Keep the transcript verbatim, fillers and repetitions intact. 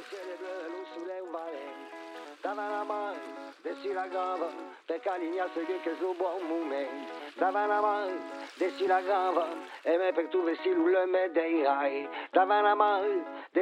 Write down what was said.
ciel est bleu, l'eau soulève vallée. Davant la mer, dessus la grave, per caligna seguir che su buon moment. Davant la mer, dessus la grave, e me per tu vestir le medeirai. Davant la mer,